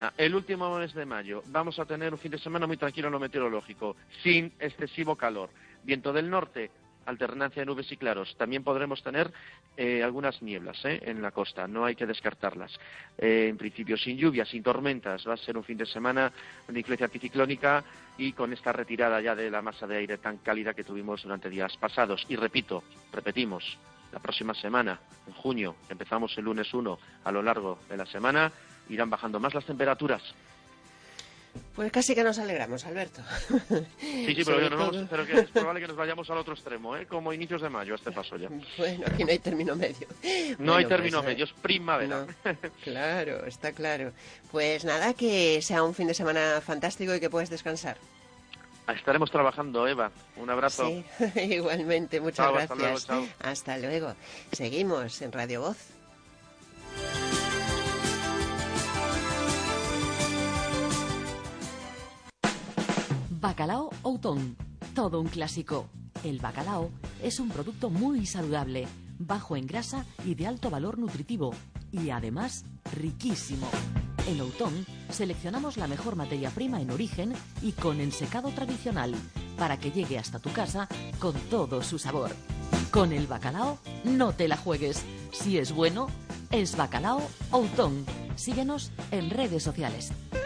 El último mes de mayo vamos a tener un fin de semana muy tranquilo en lo meteorológico, sin excesivo calor. Viento del norte, alternancia de nubes y claros. También podremos tener algunas nieblas en la costa, no hay que descartarlas. En principio sin lluvias, sin tormentas. Va a ser un fin de semana de influencia anticiclónica y con esta retirada ya de la masa de aire tan cálida que tuvimos durante días pasados. Y repetimos, la próxima semana, en junio, empezamos el lunes 1, a lo largo de la semana, irán bajando más las temperaturas. Pues casi que nos alegramos, Alberto. Sí, pero que es probable que nos vayamos al otro extremo, como inicios de mayo, a este paso ya. Bueno, aquí no hay término medio. No hay término medio, es primavera. No, claro, está claro. Pues nada, que sea un fin de semana fantástico y que puedas descansar. Estaremos trabajando, Eva. Un abrazo. Sí, igualmente, muchas gracias. Hasta luego, chao. Hasta luego. Seguimos en Radio Voz. Bacalao Outón, todo un clásico. El bacalao es un producto muy saludable, bajo en grasa y de alto valor nutritivo, y además riquísimo. En Outón seleccionamos la mejor materia prima en origen y con ensecado tradicional, para que llegue hasta tu casa con todo su sabor. Con el bacalao no te la juegues. Si es bueno, es Bacalao Outón. Síguenos en redes sociales.